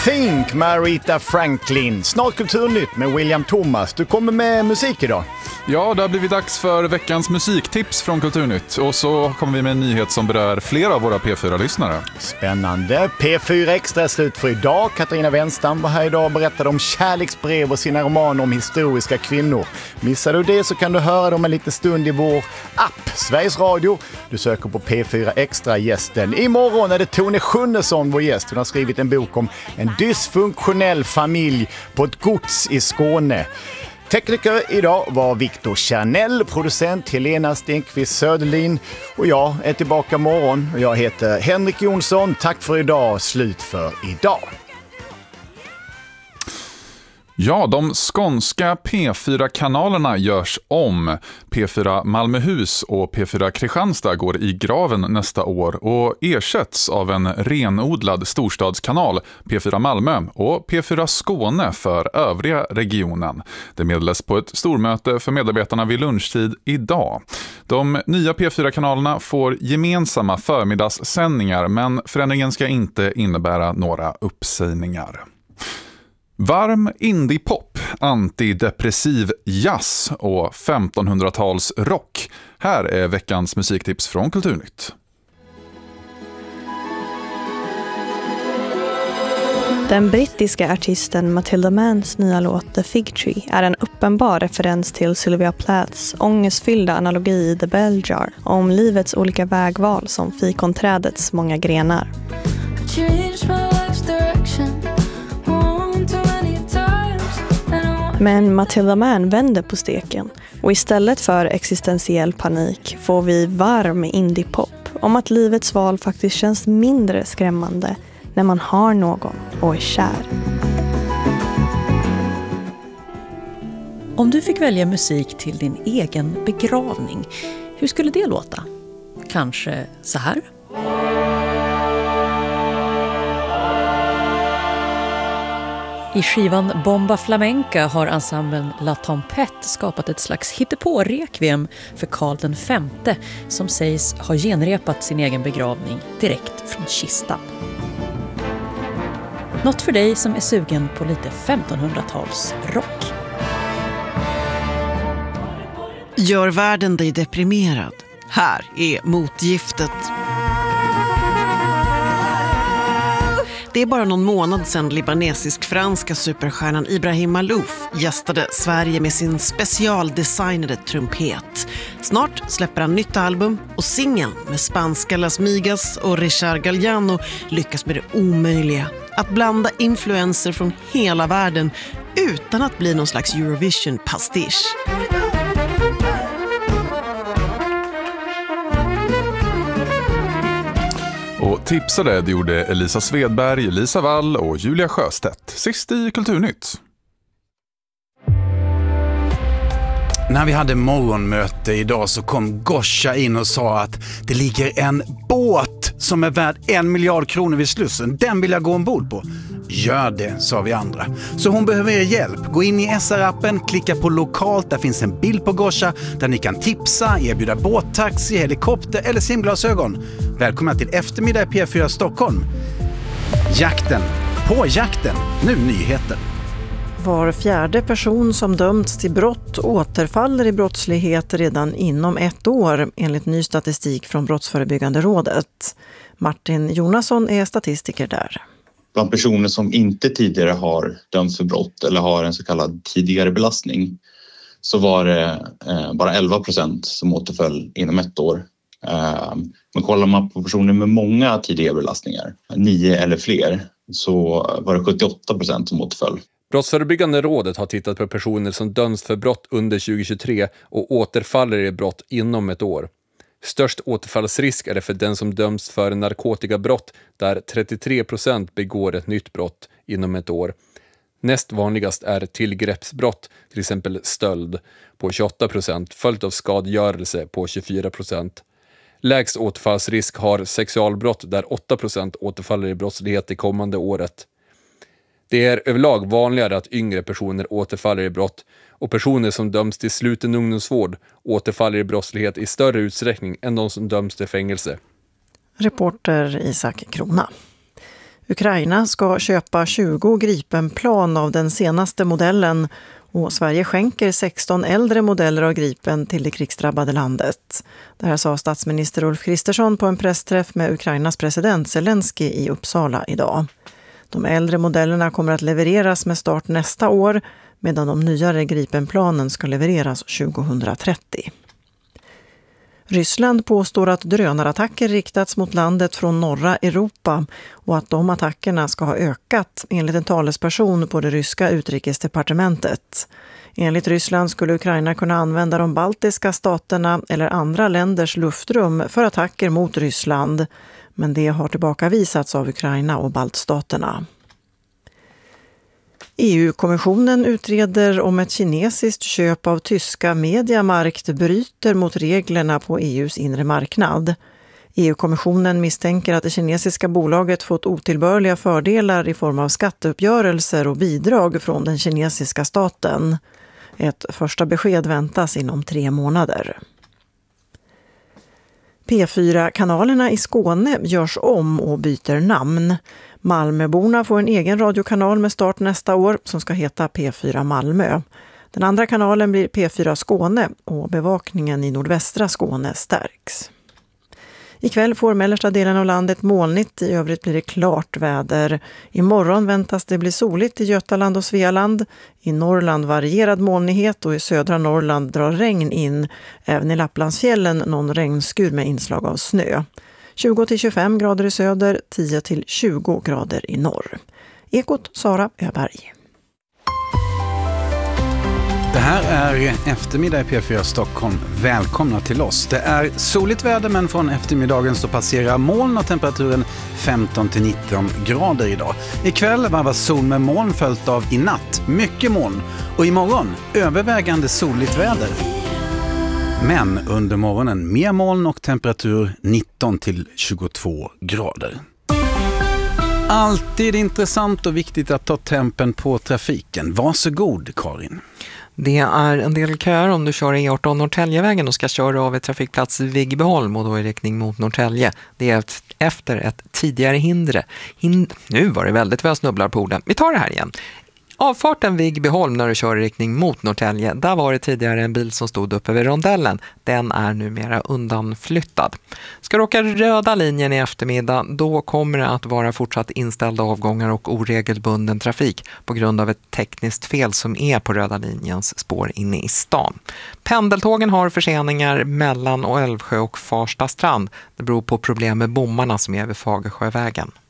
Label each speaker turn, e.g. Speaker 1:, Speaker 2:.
Speaker 1: Think med Aretha Franklin. Snart Kulturnytt med William Thomas. Du kommer med musik idag.
Speaker 2: Ja, det har blivit dags för veckans musiktips från Kulturnytt. Och så kommer vi med en nyhet som berör flera av våra P4-lyssnare.
Speaker 1: Spännande. P4 Extra är slut för idag. Katarina Wenstam var här idag och berättade om kärleksbrev och sina romaner om historiska kvinnor. Missar du det så kan du höra dem en liten stund i vår app, Sveriges Radio. Du söker på P4 Extra gästen. Imorgon är det Tone Schunnesson, vår gäst. Hon har skrivit en bok om en dysfunktionell familj på ett gods i Skåne. Tekniker idag var Victor Chanel, producent Helena Stenqvist Söderlin och jag är tillbaka imorgon. Jag heter Henrik Jonsson. Tack för idag. Slut för idag.
Speaker 2: Ja, de skånska P4-kanalerna görs om. P4 Malmöhus och P4 Kristianstad går i graven nästa år och ersätts av en renodlad storstadskanal, P4 Malmö och P4 Skåne för övriga regionen. Det meddelas på ett stormöte för medarbetarna vid lunchtid idag. De nya P4-kanalerna får gemensamma förmiddagssändningar, men förändringen ska inte innebära några uppsägningar. Varm indie-pop, antidepressiv jazz och 1500-tals rock. Här är veckans musiktips från Kulturnytt.
Speaker 3: Den brittiska artisten Matilda Manns nya låt The Fig Tree är en uppenbar referens till Sylvia Plaths ångestfyllda analogi i The Bell Jar om livets olika vägval som fikonträdets många grenar. Men Matilda Mann vänder på steken och istället för existentiell panik får vi varm indie-pop om att livets val faktiskt känns mindre skrämmande när man har någon och är kär.
Speaker 4: Om du fick välja musik till din egen begravning, hur skulle det låta? Kanske så här? I skivan Bomba Flamenca har ensemblen La Tempête skapat ett slags hittepå-rekviem för Karl V som sägs ha genrepat sin egen begravning direkt från kistan. Något för dig som är sugen på lite 1500-tals rock.
Speaker 5: Gör världen dig deprimerad? Här är motgiftet. Det är bara någon månad sedan libanesisk-franska superstjärnan Ibrahim Malouf gästade Sverige med sin specialdesignade trumpet. Snart släpper han nytt album och singeln med spanska Las Migas och Richard Galliano lyckas med det omöjliga. Att blanda influenser från hela världen utan att bli någon slags Eurovision-pastisch.
Speaker 2: Och tipsade det gjorde Elisa Svedberg, Lisa Wall och Julia Sjöstedt. Sist i Kulturnytt.
Speaker 6: När vi hade morgonmöte idag så kom Gosha in och sa att det ligger en båt som är värd 1 miljard kronor vid Slussen. Den vill jag gå ombord på. Gör det, sa vi andra. Så hon behöver er hjälp. Gå in i SR-appen, klicka på lokalt. Där finns en bild på Gosha där ni kan tipsa, erbjuda båttaxi, helikopter eller simglasögon. Välkomna till eftermiddag i P4 Stockholm. Jakten. På jakten. Nu nyheter.
Speaker 7: Var fjärde person som dömts till brott återfaller i brottslighet redan inom 1 år enligt ny statistik från Brottsförebyggande rådet. Martin Jonasson är statistiker där.
Speaker 8: Bland personer som inte tidigare har dömts för brott eller har en så kallad tidigare belastning så var det bara 11% som återföll inom 1 år. Men kollar man på personer med många tidigare belastningar, 9 eller fler, så var det 78% som återföll.
Speaker 9: Brottsförebyggande rådet har tittat på personer som döms för brott under 2023 och återfaller i brott inom 1 år. Störst återfallsrisk är det för den som döms för narkotikabrott där 33% begår ett nytt brott inom 1 år. Näst vanligast är tillgreppsbrott, till exempel stöld, på 28%, följt av skadegörelse på 24%. Lägst återfallsrisk har sexualbrott där 8% återfaller i brottslighet det kommande året. Det är överlag vanligare att yngre personer återfaller i brott och personer som döms till sluten ungdomsvård återfaller i brottslighet i större utsträckning än de som döms till fängelse.
Speaker 7: Reporter Isak Krona. Ukraina ska köpa 20 Gripen-plan av den senaste modellen och Sverige skänker 16 äldre modeller av Gripen till det krigsdrabbade landet. Det här sa statsminister Ulf Kristersson på en pressträff med Ukrainas president Zelensky i Uppsala idag. De äldre modellerna kommer att levereras med start nästa år, medan de nyare Gripenplanen ska levereras 2030. Ryssland påstår att drönarattacker riktats mot landet från norra Europa och att de attackerna ska ha ökat, enligt en talesperson på det ryska utrikesdepartementet. Enligt Ryssland skulle Ukraina kunna använda de baltiska staterna eller andra länders luftrum för attacker mot Ryssland, men det har tillbakavisats av Ukraina och baltstaterna. EU-kommissionen utreder om ett kinesiskt köp av tyska Mediamarkt bryter mot reglerna på EUs inre marknad. EU-kommissionen misstänker att det kinesiska bolaget fått otillbörliga fördelar i form av skatteuppgörelser och bidrag från den kinesiska staten. Ett första besked väntas inom 3 månader. P4-kanalerna i Skåne görs om och byter namn. Malmöborna får en egen radiokanal med start nästa år som ska heta P4 Malmö. Den andra kanalen blir P4 Skåne och bevakningen i nordvästra Skåne stärks. Ikväll får mellersta delen av landet molnigt, i övrigt blir det klart väder. Imorgon väntas det bli soligt i Götaland och Svealand. I Norrland varierad molnighet och i södra Norrland drar regn in. Även i Lapplandsfjällen någon regnskur med inslag av snö. 20-25 grader i söder, 10-20 grader i norr. Ekot Sara Öberg.
Speaker 6: Det här är eftermiddag i P4 Stockholm. Välkomna till oss. Det är soligt väder, men från eftermiddagen så passerar moln och temperaturen 15-19 grader idag. Ikväll varvas sol med moln följt av i natt mycket moln. Och imorgon övervägande soligt väder. Men under morgonen mer moln och temperatur 19-22 grader. Alltid intressant och viktigt att ta tempen på trafiken. Varsågod, Karin.
Speaker 10: Det är en del köer om du kör E18 Norrtäljevägen och ska köra av ett trafikplats Vigbyholm och då i riktning mot Norrtälje. Det är efter ett tidigare hindre. Nu var det väldigt vad jag snubblar på orden. Vi tar det här igen. Avfarten Vigbyholm när du kör i riktning mot Norrtälje, där var det tidigare en bil som stod uppe vid rondellen. Den är numera undanflyttad. Ska du åka röda linjen i eftermiddag, då kommer det att vara fortsatt inställda avgångar och oregelbunden trafik på grund av ett tekniskt fel som är på röda linjens spår inne i stan. Pendeltågen har förseningar mellan Älvsjö och Farsta strand. Det beror på problem med bommarna som är vid Fagersjövägen.